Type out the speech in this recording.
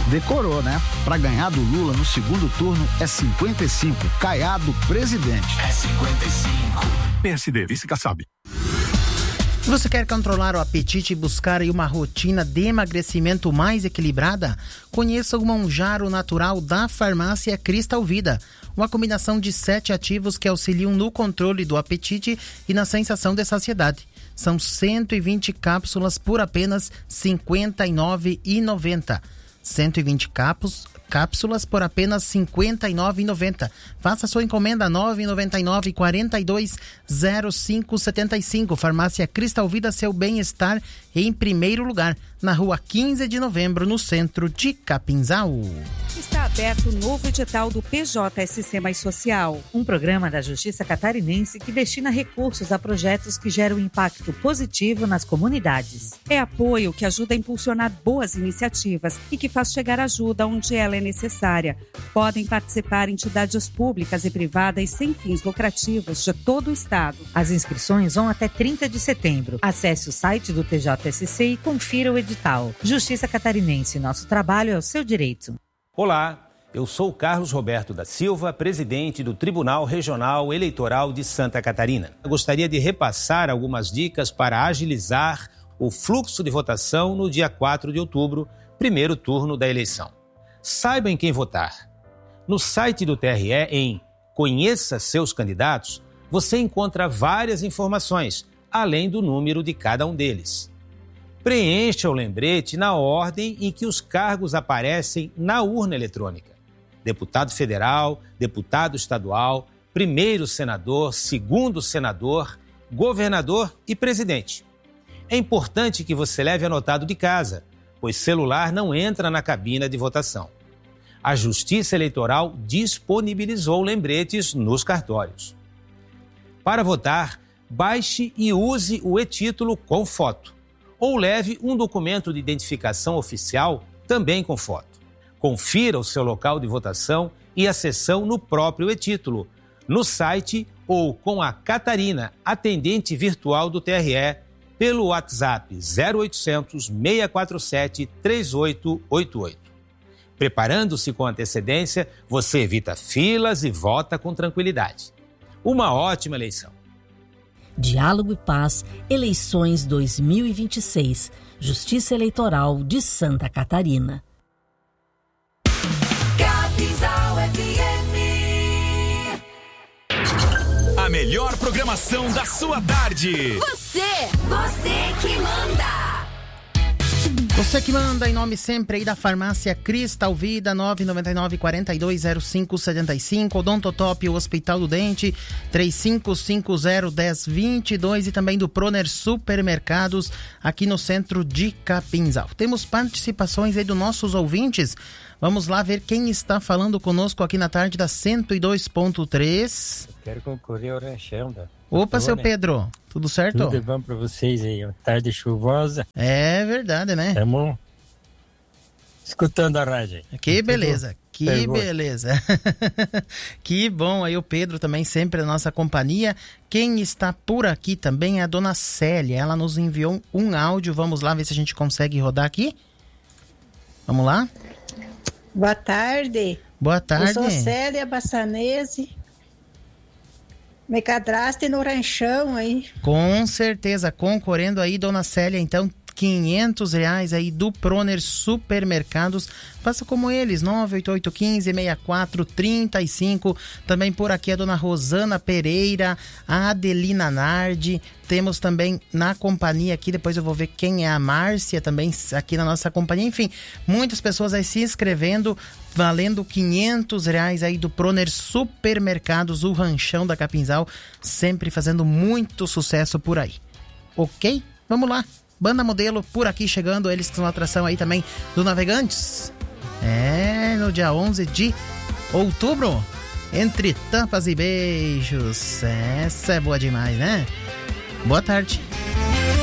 Decorou, né? Pra ganhar do Lula no segundo turno é 55. Caiado presidente. É 55. PSD, vice Kassab. Se você quer controlar o apetite e buscar aí uma rotina de emagrecimento mais equilibrada, conheça o Monjaro Natural da Farmácia Cristal Vida. Uma combinação de 7 ativos que auxiliam no controle do apetite e na sensação de saciedade. São 120 cápsulas por apenas R$ 59,90. 120 cápsulas por apenas R$ 59,90. Faça sua encomenda 999 42 0575. Farmácia Cristal Vida, seu bem-estar em primeiro lugar. Na rua 15 de novembro, no centro de Capinzal. Está aberto o novo edital do PJSC Mais Social, um programa da Justiça Catarinense que destina recursos a projetos que geram impacto positivo nas comunidades. É apoio que ajuda a impulsionar boas iniciativas e que faz chegar ajuda onde ela é necessária. Podem participar entidades públicas e privadas sem fins lucrativos de todo o estado. As inscrições vão até 30 de setembro. Acesse o site do PJSC e confira o edital. Justiça Catarinense, nosso trabalho é o seu direito. Olá, eu sou Carlos Roberto da Silva, presidente do Tribunal Regional Eleitoral de Santa Catarina. Eu gostaria de repassar algumas dicas para agilizar o fluxo de votação no dia 4 de outubro, primeiro turno da eleição. Saiba em quem votar. No site do TRE, em Conheça Seus Candidatos, você encontra várias informações, além do número de cada um deles. Preencha o lembrete na ordem em que os cargos aparecem na urna eletrônica. Deputado federal, deputado estadual, primeiro senador, segundo senador, governador e presidente. É importante que você leve anotado de casa, pois celular não entra na cabina de votação. A Justiça Eleitoral disponibilizou lembretes nos cartórios. Para votar, baixe e use o e-título com foto. Ou leve um documento de identificação oficial também com foto. Confira o seu local de votação e a sessão no próprio e-título, no site ou com a Catarina, atendente virtual do TRE, pelo WhatsApp 0800 647 3888. Preparando-se com antecedência, você evita filas e vota com tranquilidade. Uma ótima eleição. Diálogo e Paz, eleições 2026. Justiça Eleitoral de Santa Catarina. Capinzal FM. A melhor programação da sua tarde. Você que manda. Você que manda, em nome sempre aí da Farmácia Cristal Vida, 999 42 0575, Odontotop, o Hospital do Dente, 3550 1022 e também do Proner Supermercados, aqui no centro de Capinzal. Temos participações aí dos nossos ouvintes. Vamos lá ver quem está falando conosco aqui na tarde da 102.3. Quero concorrer ao ranchão da... Opa, seu Pedro, tudo certo? Tudo bom pra vocês aí, uma tarde chuvosa. É verdade, né? Estamos escutando a rádio. Que beleza, que beleza. Que bom aí o Pedro também sempre na nossa companhia. Quem está por aqui também é a dona Célia, ela nos enviou um áudio, vamos lá ver se a gente consegue rodar aqui. Vamos lá? Boa tarde. Boa tarde. Eu sou Célia Bassanese. Me cadaste no ranchão aí. Com certeza, concorrendo aí, dona Célia, então, R$500 aí do Proner Supermercados. Faça como eles, 98815-6435. Também por aqui a dona Rosana Pereira, a Adelina Nardi. Temos também na companhia aqui, depois eu vou ver quem é a Márcia também aqui na nossa companhia. Enfim, muitas pessoas aí se inscrevendo, valendo R$500 aí do Proner Supermercados, o ranchão da Capinzal, sempre fazendo muito sucesso por aí. Ok? Vamos lá. Banda Modelo por aqui chegando, eles que são atração aí também do Navegantes. No dia 11 de outubro, Entre Tapas e Beijos. Essa é boa demais, né? Boa tarde.